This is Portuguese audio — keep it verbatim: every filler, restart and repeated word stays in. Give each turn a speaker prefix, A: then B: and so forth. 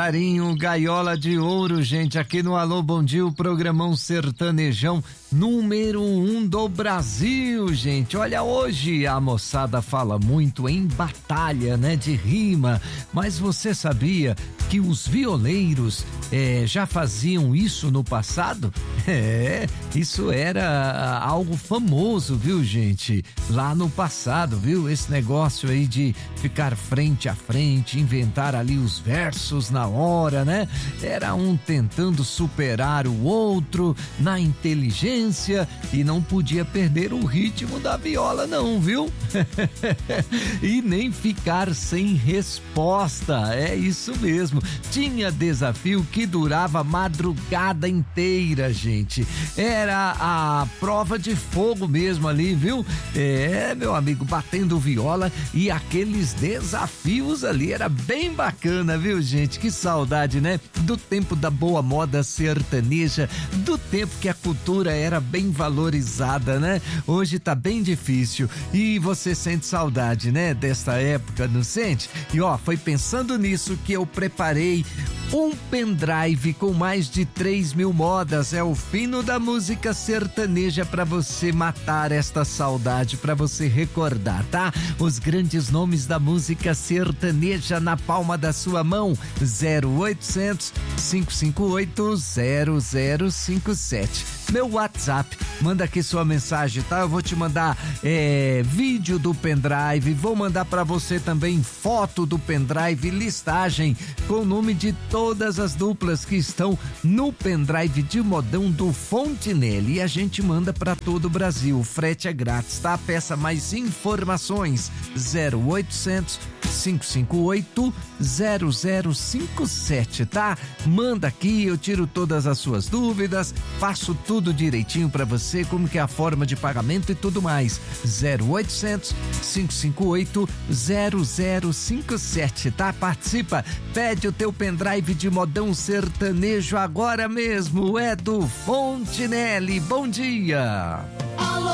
A: carinho, Gaiola de Ouro, gente, aqui no Alô Bom Dia, o programão sertanejão número um do Brasil, gente. Olha, hoje a moçada fala muito em batalha, né, de rima, mas você sabia que os violeiros é, já faziam isso no passado? É, isso era algo famoso, viu, gente? Lá no passado, viu? Esse negócio aí de ficar frente a frente, inventar ali os versos na hora, né? Era um tentando superar o outro na inteligência e não podia perder o ritmo da viola, não, viu? E nem ficar sem resposta, é isso mesmo. Tinha desafio que durava a madrugada inteira, gente. Era a prova de fogo mesmo ali, viu? É, meu amigo, batendo viola e aqueles desafios ali, era bem bacana, viu, gente? Que saudade, né? Do tempo da boa moda sertaneja, do tempo que a cultura era bem valorizada, né? Hoje tá bem difícil e você sente saudade, né? Dessa época, não sente? E ó, foi pensando nisso que eu preparei um pendrive com mais de três mil modas. É o fino da música sertaneja pra você matar esta saudade, pra você recordar, tá? Os grandes nomes da música sertaneja na palma da sua mão. zero oitocentos, cinco cinco oito, zero zero cinco sete. Meu WhatsApp, manda aqui sua mensagem, tá? Eu vou te mandar é, vídeo do pendrive, vou mandar pra você também foto do pendrive, listagem com o nome de todas as duplas que estão no pendrive de modão do Fontinelli, e a gente manda pra todo o Brasil. O frete é grátis, tá? Peça mais informações, zero oitocentos, cinco cinco oito, zero zero cinco sete, tá? Manda aqui, eu tiro todas as suas dúvidas, faço tudo direitinho pra você, como que é a forma de pagamento e tudo mais. zero oitocentos, cinco cinco oito, zero zero cinco sete, tá? Participa, pede o teu pendrive de modão sertanejo agora mesmo, é do Fontinelli. Bom dia!